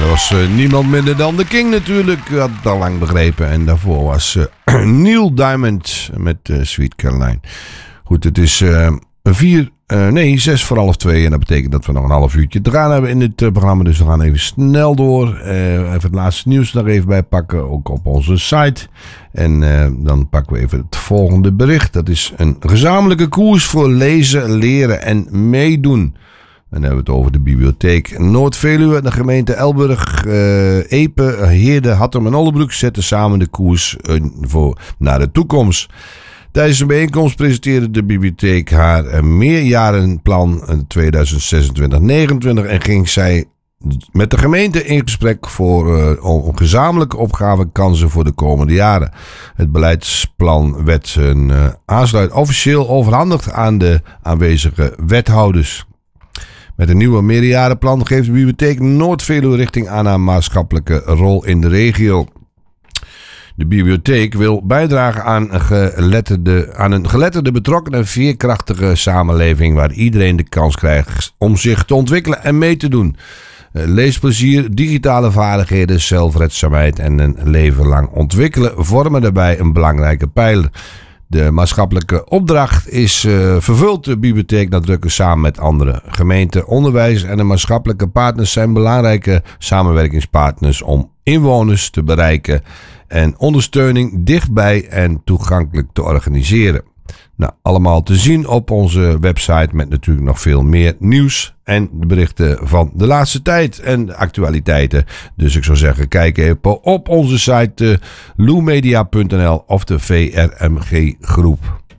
dat was niemand minder dan de King natuurlijk. U had het al lang begrepen. En daarvoor was Neil Diamond met Sweet Caroline. Goed, het is 6 voor half 2. En dat betekent dat we nog een half uurtje te gaan hebben in dit programma. Dus we gaan even snel door. Even het laatste nieuws er even bij pakken. Ook op onze site. En dan pakken we even het volgende bericht. Dat is een gezamenlijke koers voor lezen, leren en meedoen. Dan hebben we het over de bibliotheek Noord-Veluwe. De gemeente Elburg, Epe, Heerde, Hattem en Oldebroek zetten samen de koers naar de toekomst. Tijdens de bijeenkomst presenteerde de bibliotheek haar meerjarenplan 2026-29 en ging zij met de gemeente in gesprek om gezamenlijke opgavenkansen voor de komende jaren. Het beleidsplan werd aansluit officieel overhandigd aan de aanwezige wethouders. Met een nieuwe meerjarenplan geeft de bibliotheek Noord-Veluwe richting aan haar maatschappelijke rol in de regio. De bibliotheek wil bijdragen aan een geletterde, betrokken en veerkrachtige samenleving waar iedereen de kans krijgt om zich te ontwikkelen en mee te doen. Leesplezier, digitale vaardigheden, zelfredzaamheid en een leven lang ontwikkelen vormen daarbij een belangrijke pijler. De maatschappelijke opdracht vervult de bibliotheek nadrukkelijk samen met andere gemeenten. Onderwijs en de maatschappelijke partners zijn belangrijke samenwerkingspartners om inwoners te bereiken en ondersteuning dichtbij en toegankelijk te organiseren. Nou, allemaal te zien op onze website met natuurlijk nog veel meer nieuws en de berichten van de laatste tijd en de actualiteiten. Dus ik zou zeggen, kijk even op onze site loemedia.nl of de VRMG groep.